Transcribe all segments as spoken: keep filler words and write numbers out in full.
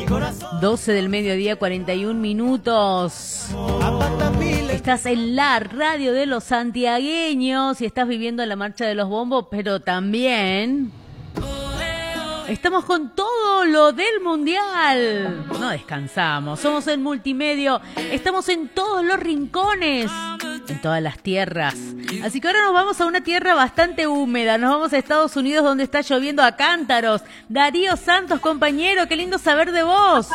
doce del mediodía, cuarenta y un minutos. Estás en la radio de los santiagueños y estás viviendo la marcha de los bombos, pero también estamos con todo lo del mundial. No descansamos, somos en multimedia, estamos en todos los rincones, en todas las tierras. Así que ahora nos vamos a una tierra bastante húmeda, nos vamos a Estados Unidos donde está lloviendo a cántaros. Darío Santos, compañero, qué lindo saber de vos.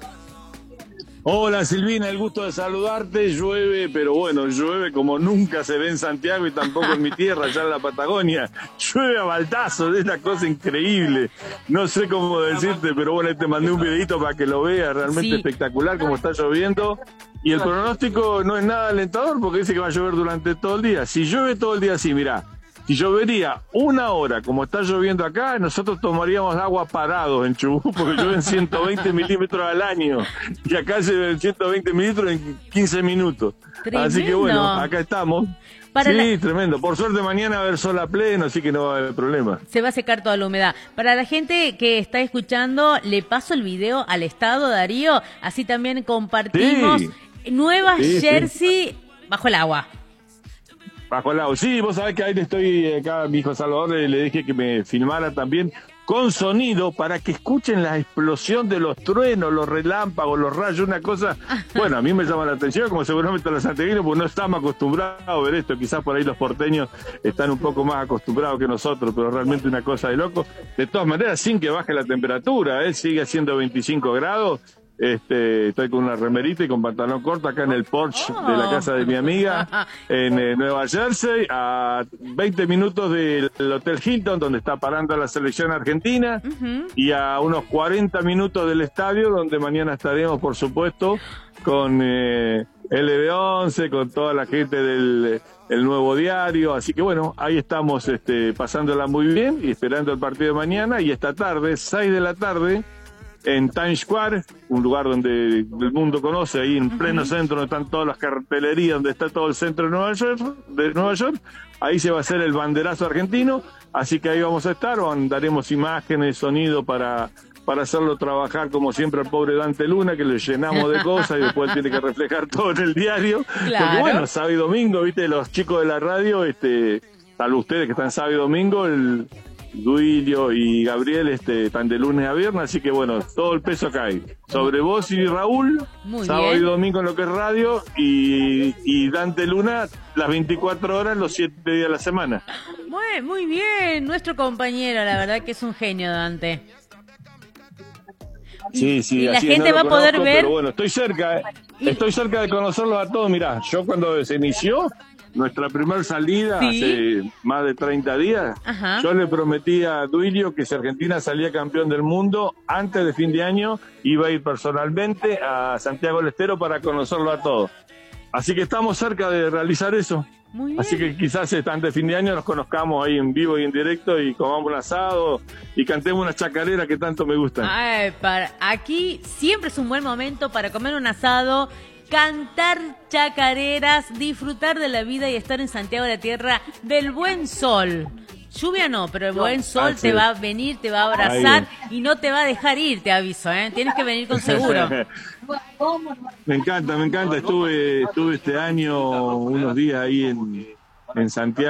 Hola Silvina, el gusto de saludarte. Llueve, pero bueno, llueve como nunca se ve en Santiago y tampoco en mi tierra, allá en la Patagonia. Llueve a baltazos, es una cosa increíble. No sé cómo decirte, pero bueno, te mandé un videito para que lo veas, realmente sí. Espectacular como está lloviendo. Y el pronóstico no es nada alentador porque dice que va a llover durante todo el día. Si llueve todo el día así, mirá, si llovería una hora como está lloviendo acá, nosotros tomaríamos agua parados en Chubut porque llueven ciento veinte milímetros al año y acá llueven ciento veinte milímetros en quince minutos. Tremendo. Así que bueno, acá estamos. Para sí, la... tremendo. Por suerte mañana va a haber sol a pleno, así que no va a haber problema. Se va a secar toda la humedad. Para la gente que está escuchando, le paso el video al estado, Darío, así también compartimos sí. Nueva sí, Jersey sí. Bajo el agua. Bajo el agua. Sí, vos sabés que ahí le estoy, acá a mi hijo Salvador le, le dije que me filmara también con sonido para que escuchen la explosión de los truenos, los relámpagos, los rayos, una cosa, bueno, a mí me llama la atención, como seguramente a los santiagueños, porque no estamos acostumbrados a ver esto, quizás por ahí los porteños están un poco más acostumbrados que nosotros, pero realmente una cosa de loco. De todas maneras, sin que baje la temperatura, ¿eh? Sigue haciendo veinticinco grados. Este, estoy con una remerita y con pantalón corto acá en el porche oh. de la casa de mi amiga en eh, Nueva Jersey, a veinte minutos del Hotel Hilton donde está parando la selección argentina uh-huh. y a unos cuarenta minutos del estadio donde mañana estaremos por supuesto con eh, L B once, con toda la gente del el Nuevo Diario, así que bueno, ahí estamos este, pasándola muy bien y esperando el partido de mañana. Y esta tarde, seis de la tarde, en Times Square, un lugar donde el mundo conoce, ahí en pleno centro donde están todas las cartelerías, donde está todo el centro de Nueva York, de Nueva York, ahí se va a hacer el banderazo argentino, así que ahí vamos a estar, daremos imágenes, sonido para, para hacerlo trabajar como siempre al pobre Dante Luna, que le llenamos de cosas y después tiene que reflejar todo en el diario, claro. Porque bueno, sábado y domingo, viste, los chicos de la radio, este, tal ustedes que están sábado y domingo, el Duilio y Gabriel este, están de lunes a viernes, así que bueno, todo el peso cae sobre vos y Raúl, muy sábado bien. Y domingo en lo que es radio, y, y Dante Luna las veinticuatro horas, los siete días de la semana. Muy, muy bien, nuestro compañero, la verdad que es un genio, Dante. Sí, sí, y la así gente no va a conozco, poder ver. Pero bueno, estoy cerca, eh. estoy cerca de conocerlos a todos. Mirá, yo cuando se inició nuestra primera salida, ¿sí? Hace más de treinta días, ajá. Yo le prometí a Duilio que si Argentina salía campeón del mundo, antes de fin de año iba a ir personalmente a Santiago del Estero para conocerlo a todos. Así que estamos cerca de realizar eso. Muy bien. Así que quizás antes de fin de año nos conozcamos ahí en vivo y en directo y comamos un asado y cantemos una chacarera que tanto me gustan. Ay, para, aquí siempre es un buen momento para comer un asado, cantar chacareras, disfrutar de la vida y estar en Santiago de la Tierra del buen sol. Lluvia no, pero el buen sol te va a venir, te va a abrazar y no te va a dejar ir, te aviso, ¿eh? Tienes que venir con seguro. Me encanta, me encanta. Estuve, estuve este año unos días ahí en, en Santiago.